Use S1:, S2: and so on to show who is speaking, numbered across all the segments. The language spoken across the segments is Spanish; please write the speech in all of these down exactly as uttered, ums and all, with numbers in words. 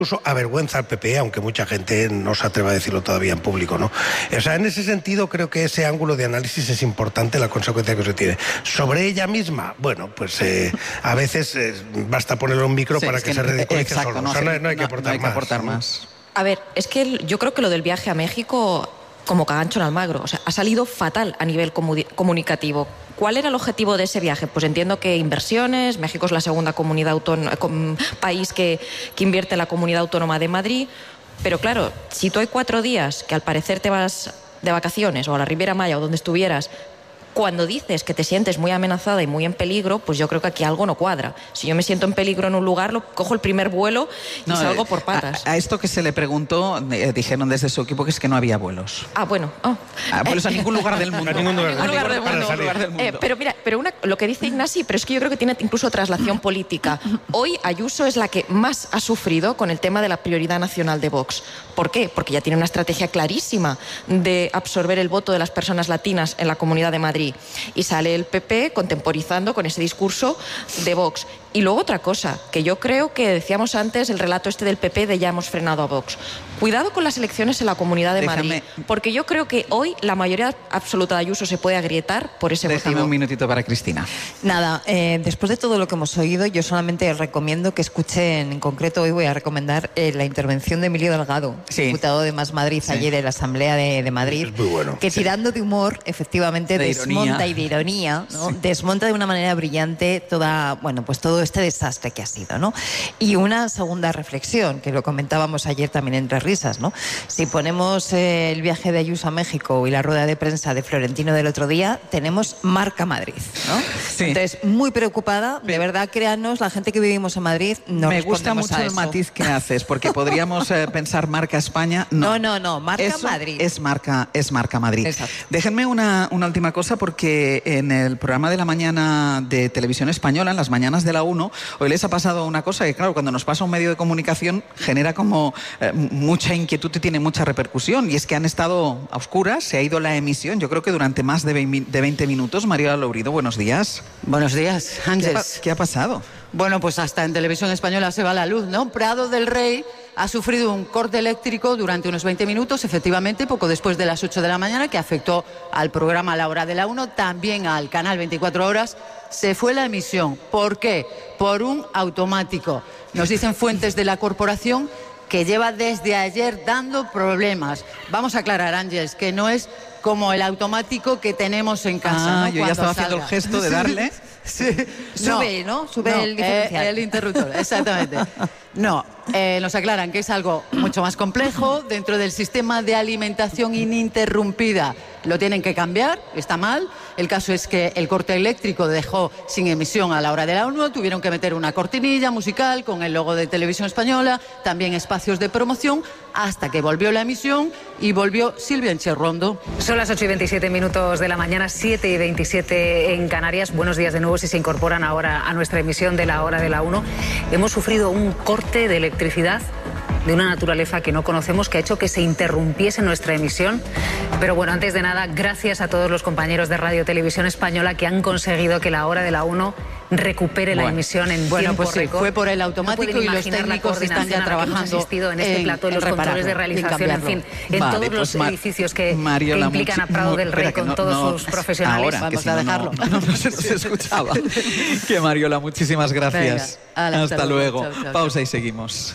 S1: Incluso avergüenza al P P, aunque mucha gente no se atreva a decirlo todavía en público, ¿no? O sea, en ese sentido creo que ese ángulo de análisis es importante, la consecuencia que se tiene. Sobre ella misma, bueno, pues eh, a veces eh, basta ponerle un micro sí, para que, que se ridiculice solo.
S2: No,
S1: o sea, no, no hay que aportar,
S2: no hay que
S1: más,
S2: aportar
S1: ¿no?
S2: más.
S3: A ver, es que yo creo que lo del viaje a México, como cagancho en Almagro, o sea, ha salido fatal a nivel comu- comunicativo. ¿Cuál era el objetivo de ese viaje? Pues entiendo que inversiones, México es la segunda comunidad autónoma, país que, que invierte en la Comunidad Autónoma de Madrid, pero claro, si tú hay cuatro días que al parecer te vas de vacaciones o a la Riviera Maya o donde estuvieras, cuando dices que te sientes muy amenazada y muy en peligro, pues yo creo que aquí algo no cuadra. Si yo me siento en peligro en un lugar, lo cojo el primer vuelo y no, salgo por patas.
S2: A, a esto que se le preguntó, eh, dijeron desde su equipo que es que no había vuelos.
S3: Ah, bueno. Oh.
S2: Ah, vuelos eh, a ningún lugar del mundo.
S1: A ningún lugar,
S3: a ningún lugar del mundo.
S1: Para
S3: lugar del mundo. Eh, pero mira, pero una, lo que dice Ignasi, pero es que yo creo que tiene incluso traslación política. Hoy Ayuso es la que más ha sufrido con el tema de la prioridad nacional de Vox. ¿Por qué? Porque ya tiene una estrategia clarísima de absorber el voto de las personas latinas en la Comunidad de Madrid. Y sale el P P contemporizando con ese discurso de Vox. Y luego otra cosa, que yo creo que decíamos antes, el relato este del P P de ya hemos frenado a Vox. Cuidado con las elecciones en la Comunidad de Déjame, Madrid, porque yo creo que hoy la mayoría absoluta de Ayuso se puede agrietar por ese
S2: Déjame
S3: motivo.
S2: un minutito para Cristina.
S4: Nada, eh, después de todo lo que hemos oído, yo solamente recomiendo que escuchen, en concreto hoy voy a recomendar eh, la intervención de Emilio Delgado, sí. diputado de Más Madrid, sí. ayer en la Asamblea de, de Madrid,
S1: es muy bueno.
S4: que tirando sí. de humor, efectivamente,
S2: de
S4: desmonta
S2: ironía.
S4: y de ironía, ¿no?
S2: Sí.
S4: desmonta de una manera brillante toda, bueno, pues todo este desastre que ha sido, ¿no? Y una segunda reflexión, que lo comentábamos ayer también entre risas, ¿no? Si ponemos eh, el viaje de Ayuso a México y la rueda de prensa de Florentino del otro día, tenemos marca Madrid, ¿no?
S2: Sí.
S4: Entonces, muy preocupada, de verdad, créanos, la gente que vivimos en Madrid, no
S2: Me gusta mucho el matiz que haces, porque podríamos eh, pensar marca España. No,
S4: no, no, no marca
S2: Eso
S4: Madrid.
S2: Es marca, es marca Madrid.
S4: Exacto.
S2: Déjenme una, una última cosa, porque en el programa de la mañana de Televisión Española, en las mañanas de la uno, hoy les ha pasado una cosa que, claro, cuando nos pasa un medio de comunicación genera como eh, mucha inquietud y tiene mucha repercusión, y es que han estado a oscuras, se ha ido la emisión, yo creo que durante más de veinte minutos. Mariola Lourido, buenos días.
S5: Buenos días, Ángeles.
S2: ¿Qué ha pasado?
S5: Bueno, pues hasta en Televisión Española se va la luz, ¿no? Prado del Rey ha sufrido un corte eléctrico durante unos veinte minutos, efectivamente, poco después de las ocho de la mañana, que afectó al programa La Hora de la uno, también al canal veinticuatro horas. Se fue la emisión. ¿Por qué? Por un automático. Nos dicen fuentes de la corporación que lleva desde ayer dando problemas. Vamos a aclarar, Ángeles, que no es como el automático que tenemos en casa.
S2: Ah,
S5: ¿no?
S2: yo ya estaba haciendo el gesto de darle.
S5: Sí.
S4: Sube, ¿no? Sube
S5: no,
S4: el diferencial.
S5: Eh, el interruptor, exactamente. No, eh, nos aclaran que es algo mucho más complejo dentro del sistema de alimentación ininterrumpida. Lo tienen que cambiar, está mal. El caso es que el corte eléctrico dejó sin emisión a La Hora de la uno. Tuvieron que meter una cortinilla musical con el logo de Televisión Española, también espacios de promoción, hasta que volvió la emisión y volvió Silvia Encherrondo.
S6: Son las ocho y veintisiete minutos de la mañana, siete y veintisiete en Canarias. Buenos días de nuevo si se incorporan ahora a nuestra emisión de La Hora de la uno. Hemos sufrido un corte de electricidad de una naturaleza que no conocemos, que ha hecho que se interrumpiese nuestra emisión. Pero bueno, antes de nada, gracias a todos los compañeros de Radio Televisión Española que han conseguido que La Hora de la uno recupere
S5: bueno,
S6: la emisión en
S5: bueno,
S6: tiempo
S5: pues sí,
S6: récord.
S5: fue por el automático
S6: no
S5: y los técnicos están ya trabajando
S6: en este
S5: en,
S6: plato, en los controles de realización, en fin, en
S2: vale,
S6: todos
S2: pues
S6: los
S2: Mar
S6: edificios que,
S2: Mariola,
S6: que implican a Prado del Rey con
S2: no,
S6: todos
S2: no,
S6: sus profesionales.
S2: Ahora,
S5: vamos
S2: si
S5: a
S2: no,
S5: dejarlo.
S2: No, no, no se nos escuchaba. Que Mariola, muchísimas gracias.
S5: Venga, ala,
S2: hasta,
S5: hasta
S2: luego.
S5: luego. Chao, chao,
S2: Pausa
S5: chao.
S2: y seguimos.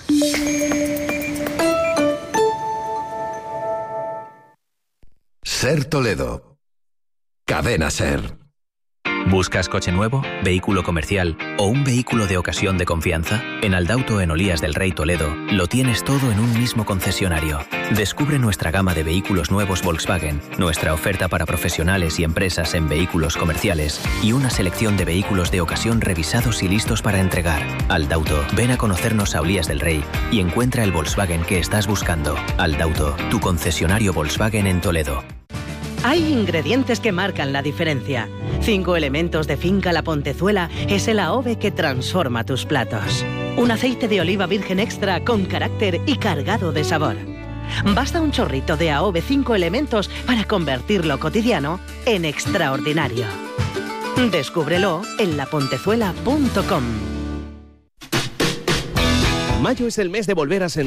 S7: Ser Toledo. Cadena Ser.
S8: ¿Buscas coche nuevo, vehículo comercial o un vehículo de ocasión de confianza? En Aldauto en Olías del Rey Toledo lo tienes todo en un mismo concesionario. Descubre nuestra gama de vehículos nuevos Volkswagen, nuestra oferta para profesionales y empresas en vehículos comerciales y una selección de vehículos de ocasión revisados y listos para entregar. Aldauto, ven a conocernos a Olías del Rey y encuentra el Volkswagen que estás buscando. Aldauto, tu concesionario Volkswagen en Toledo.
S9: Hay ingredientes que marcan la diferencia. Cinco elementos de Finca La Pontezuela es el adobe que transforma tus platos. Un aceite de oliva virgen extra con carácter y cargado de sabor. Basta un chorrito de adobe cinco elementos para convertir lo cotidiano en extraordinario. Descúbrelo en la pontezuela punto com.
S10: Mayo es el mes de volver a sentir